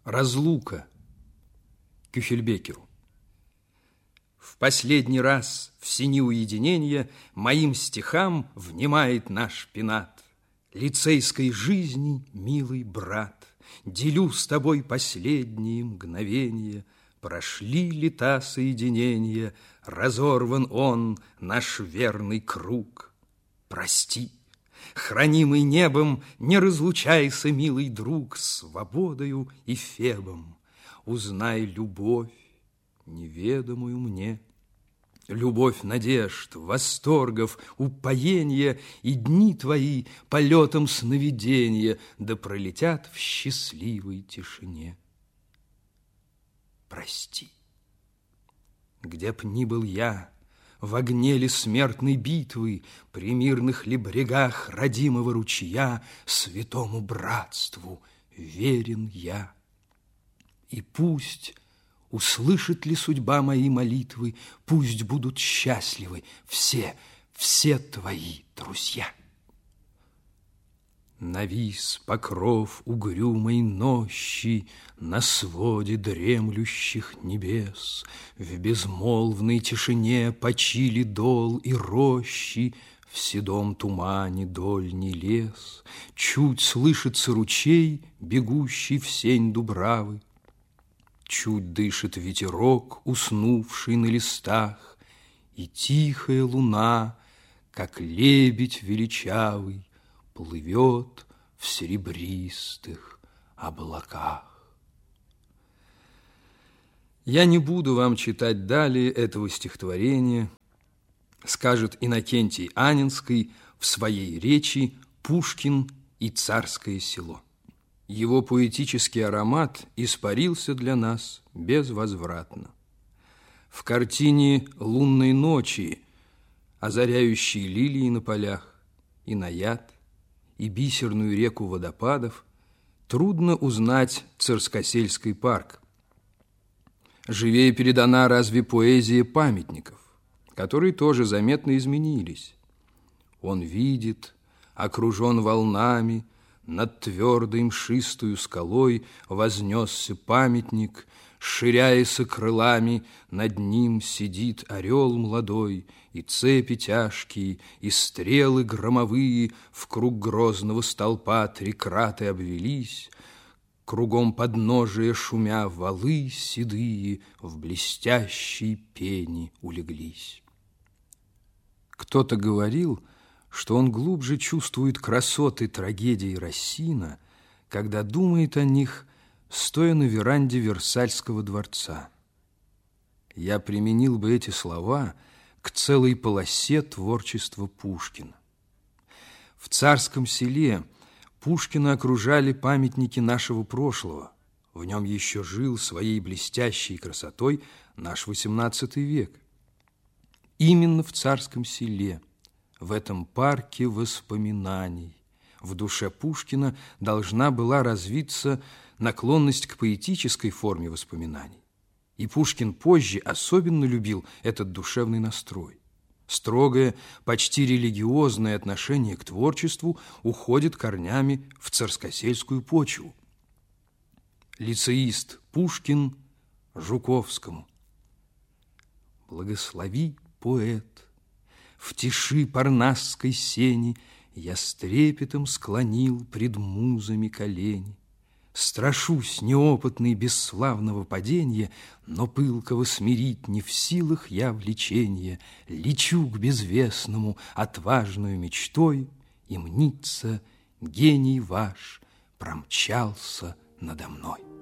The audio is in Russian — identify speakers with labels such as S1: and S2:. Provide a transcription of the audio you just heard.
S1: Разлука. Кюхельбекеру. В последний раз в сени уединения моим стихам внимает наш пенат. Лицейской жизни, милый брат, делю с тобой последние мгновения. Прошли лета соединения, разорван он, наш верный круг. Прости, хранимый небом, не разлучайся, милый друг, свободою и Фебом. Узнай любовь, неведомую мне, любовь надежд, восторгов, упоения, и дни твои полетом сновидения да пролетят в счастливой тишине. Прости, где б ни был я, в огне ли смертной битвы, при мирных ли брегах родимого ручья, святому братству верен я. И пусть услышит ли судьба мои молитвы, пусть будут счастливы все твои друзья. Навис покров угрюмой нощи на своде дремлющих небес, в безмолвной тишине почили дол и рощи, в седом тумане дольний лес, чуть слышится ручей, бегущий в сень дубравы, чуть дышит ветерок, уснувший на листах, и тихая луна, как лебедь величавый, плывет в серебристых облаках. Я не буду вам читать далее этого стихотворения, скажет Иннокентий Анненский в своей речи «Пушкин и царское село». Его поэтический аромат испарился для нас безвозвратно. В картине «Лунной ночи», озаряющей лилии на полях, и наяд, и бисерную реку водопадов, трудно узнать Царскосельский парк. Живее передана разве поэзия памятников, которые тоже заметно изменились. Он видит, окружен волнами, над твердой мшистую скалой вознесся памятник, ширяясь крылами, над ним сидит орел молодой, и цепи тяжкие, и стрелы громовые в круг грозного столпа трикраты обвелись, кругом подножия шумя валы седые в блестящей пене улеглись. Кто-то говорил, что он глубже чувствует красоты трагедии Рассина, когда думает о них, стоя на веранде Версальского дворца. Я применил бы эти слова к целой полосе творчества Пушкина. В Царском селе Пушкина окружали памятники нашего прошлого. В нем еще жил своей блестящей красотой наш XVIII век. Именно в Царском селе, в этом парке воспоминаний, в душе Пушкина должна была развиться наклонность к поэтической форме воспоминаний. И Пушкин позже особенно любил этот душевный настрой. Строгое, почти религиозное отношение к творчеству уходит корнями в царскосельскую почву. Лицеист Пушкин Жуковскому. Благослови, поэт, в тиши парнасской сени я с трепетом склонил пред музами колени. Страшусь неопытный бесславного падения, но пылкого смирить не в силах я влечения. Лечу к безвестному отважную мечтой, и мнится, гений ваш промчался надо мной.